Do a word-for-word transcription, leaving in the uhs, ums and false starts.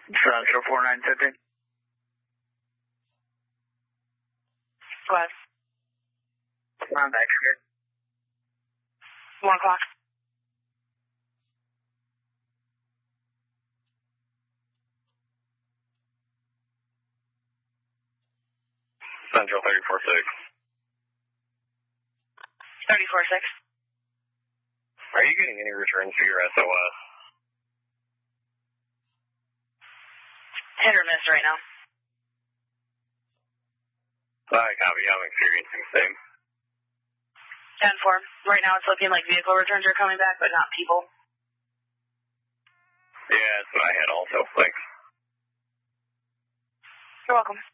Central four nine fifty. Go ahead. I'm back here. One o'clock. Central thirty-four six. thirty-four six. Are you getting any returns for your S O S? Hit or miss right now. I copy. I'm experiencing the same. ten four. Right now it's looking like vehicle returns are coming back, but not people. Yeah, that's what I had also. Thanks. You're welcome.